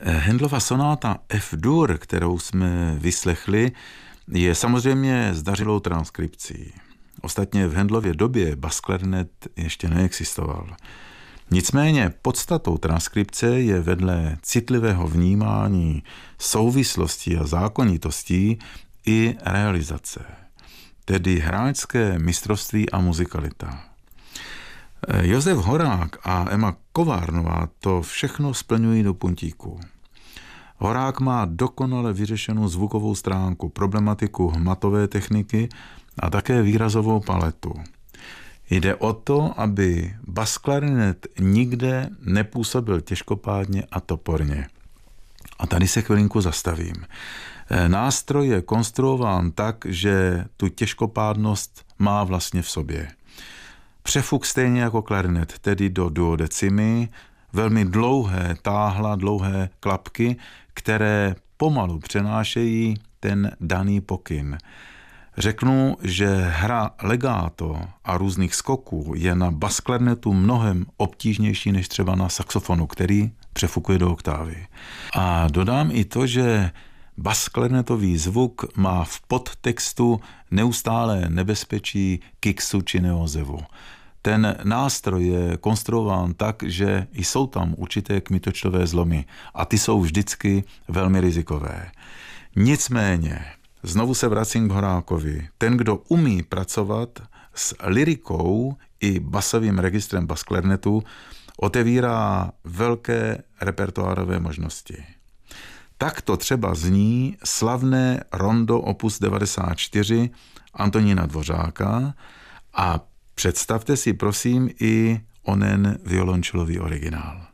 Händlova sonáta F-dur, kterou jsme vyslechli, je samozřejmě zdařilou transkripcí. Ostatně v Händlově době basklarinet ještě neexistoval. Nicméně podstatou transkripce je vedle citlivého vnímání souvislostí a zákonitostí i realizace, tedy hráčské mistrovství a muzikalita. Josef Horák a Emma Kovárnová to všechno splňují do puntíku. Horák má dokonale vyřešenou zvukovou stránku, problematiku hmatové techniky a také výrazovou paletu. Jde o to, aby basklarinet nikde nepůsobil těžkopádně a toporně. A tady se chvilinku zastavím. Nástroj je konstruován tak, že tu těžkopádnost má vlastně v sobě. Přefuk stejně jako klarinet, tedy do duodecimy, velmi dlouhé klapky, které pomalu přenášejí ten daný pokyn. Řeknu, že hra legato a různých skoků je na basklarinetu mnohem obtížnější než třeba na saxofonu, který přefukuje do oktávy. A dodám i to, že basklarinetový zvuk má v podtextu neustálé nebezpečí kiksu či neozevu. Ten nástroj je konstruován tak, že jsou tam určité kmitočtové zlomy a ty jsou vždycky velmi rizikové. Nicméně, znovu se vracím k Horákovi. Ten, kdo umí pracovat s lyrikou i basovým registrem basklarinetu, otevírá velké repertoárové možnosti. Takto třeba zní slavné rondo opus 94 Antonína Dvořáka a představte si prosím i onen violončelový originál.